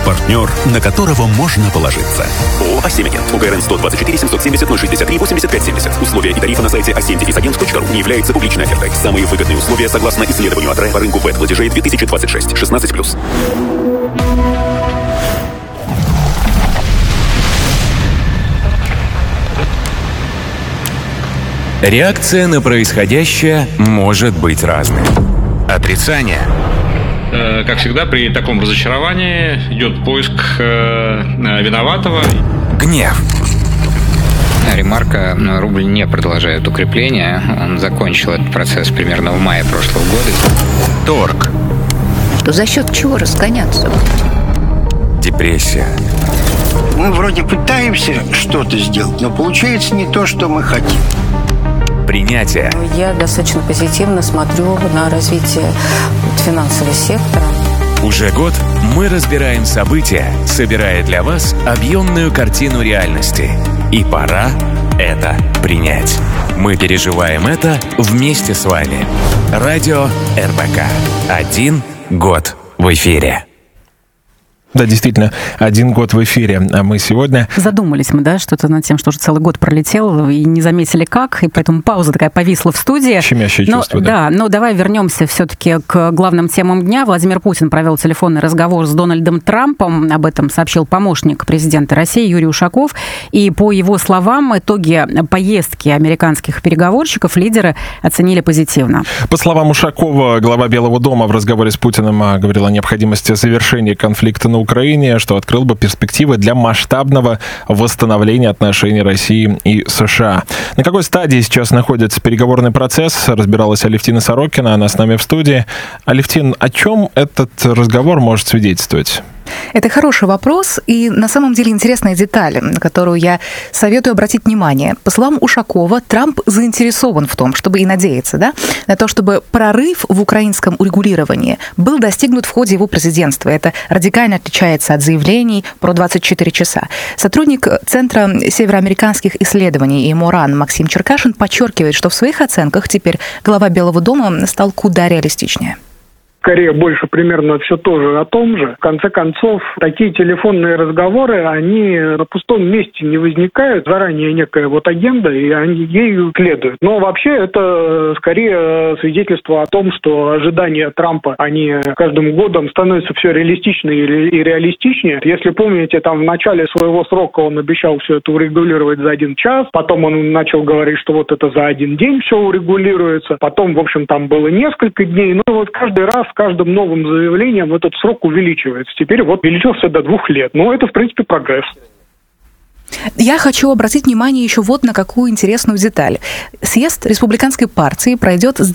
Партнер, на которого можно положиться. ООО «А7-Агент». УКРН 124 770 063 85 70. Условия и тарифы на сайте a7-agent.ru не являются публичной офертой. Самые выгодные условия согласно исследованию АТРЭ по рынку ПЭТ-платежей 2026. 16+. Реакция на происходящее может быть разной. Отрицание. Как всегда, при таком разочаровании идет поиск виноватого. Гнев. Ремарка: рубль не продолжает укрепление. Он закончил этот процесс примерно в мае прошлого года. Торг. Что за счет чего разгоняться? Депрессия. Мы вроде пытаемся что-то сделать, но получается не то, что мы хотим. Принятие. Я достаточно позитивно смотрю на развитие финансового сектора. Уже год мы разбираем события, собирая для вас объемную картину реальности. И пора это принять. Мы переживаем это вместе с вами. Радио РБК. 1 год в эфире. Да, действительно, 1 год в эфире. А мы сегодня... Задумались мы, да, что-то над тем, что уже целый год пролетел, и не заметили как, и поэтому пауза такая повисла в студии. Щемящее чувство, да. Да, но давай вернемся все-таки к главным темам дня. Владимир Путин провел телефонный разговор с Дональдом Трампом. Об этом сообщил помощник президента России Юрий Ушаков. И по его словам, итоги поездки американских переговорщиков лидеры оценили позитивно. По словам Ушакова, глава Белого дома в разговоре с Путиным говорил о необходимости завершения конфликта на Украине, что открыл бы перспективы для масштабного восстановления отношений России и США. На какой стадии сейчас находится переговорный процесс, разбиралась Алевтина Сорокина, она с нами в студии. Алевтин, о чем этот разговор может свидетельствовать? Это хороший вопрос, и на самом деле интересная деталь, на которую я советую обратить внимание. По словам Ушакова, Трамп заинтересован в том, чтобы и надеется, да, на то, чтобы прорыв в украинском урегулировании был достигнут в ходе его президентства. Это радикально отличается от заявлений про 24 часа. Сотрудник Центра североамериканских исследований МОРАН Максим Черкашин подчеркивает, что в своих оценках теперь глава Белого дома стал куда реалистичнее. Скорее, больше примерно все тоже о том же. В конце концов, такие телефонные разговоры, они на пустом месте не возникают. Заранее некая агенда, и они ею следуют. Но вообще это скорее свидетельство о том, что ожидания Трампа, они каждым годом становятся все реалистичнее и реалистичнее. Если помните, там в начале своего срока он обещал все это урегулировать за 1 час, потом он начал говорить, что вот это за 1 день все урегулируется, потом, в общем, там было несколько дней, но каждый раз с каждым новым заявлением этот срок увеличивается. Теперь увеличился до 2 лет. Но это, в принципе, прогресс. Я хочу обратить внимание еще на какую интересную деталь. Съезд Республиканской партии пройдет с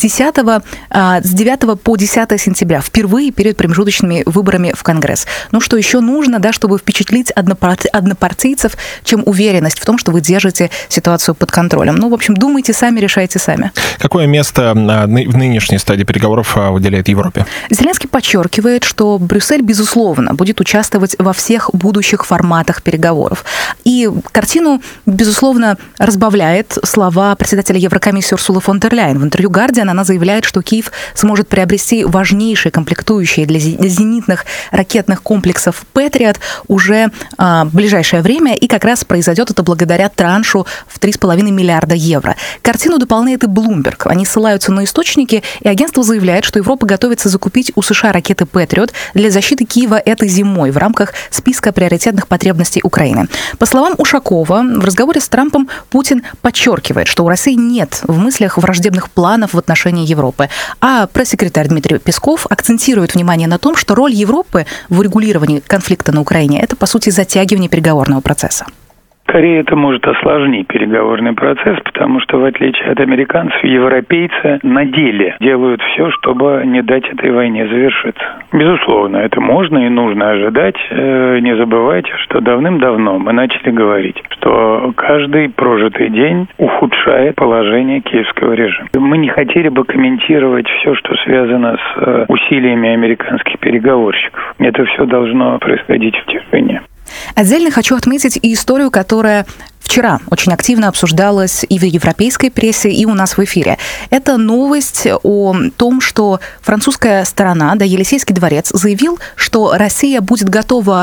9 по 10 сентября, впервые перед промежуточными выборами в Конгресс. Ну, что еще нужно, да, чтобы впечатлить однопартийцев, чем уверенность в том, что вы держите ситуацию под контролем. Ну, в общем, думайте сами, решайте сами. Какое место в нынешней стадии переговоров уделяет Европе? Зеленский подчеркивает, что Брюссель, безусловно, будет участвовать во всех будущих форматах переговоров. И картину, безусловно, разбавляет слова председателя Еврокомиссии Урсулы фон дер Ляйен. В интервью «Гардиан» она заявляет, что Киев сможет приобрести важнейшие комплектующие для зенитных ракетных комплексов «Патриот» уже в ближайшее время, и как раз произойдет это благодаря траншу в 3,5 миллиарда евро. Картину дополняет и Bloomberg. Они ссылаются на источники, и агентство заявляет, что Европа готовится закупить у США ракеты «Патриот» для защиты Киева этой зимой в рамках списка приоритетных потребностей Украины. По словам Ушакова, в разговоре с Трампом Путин подчеркивает, что у России нет в мыслях враждебных планов в отношении Европы. А пресс-секретарь Дмитрий Песков акцентирует внимание на том, что роль Европы в урегулировании конфликта на Украине – это, по сути, затягивание переговорного процесса. Скорее, это может осложнить переговорный процесс, потому что, в отличие от американцев, европейцы на деле делают все, чтобы не дать этой войне завершиться. Безусловно, это можно и нужно ожидать. Не забывайте, что давным-давно мы начали говорить, что каждый прожитый день ухудшает положение киевского режима. Мы не хотели бы комментировать все, что связано с усилиями американских переговорщиков. Это все должно происходить в тишине. Отдельно хочу отметить и историю, которая вчера очень активно обсуждалась и в европейской прессе, и у нас в эфире. Это новость о том, что французская сторона, Елисейский дворец, заявил, что Россия будет готова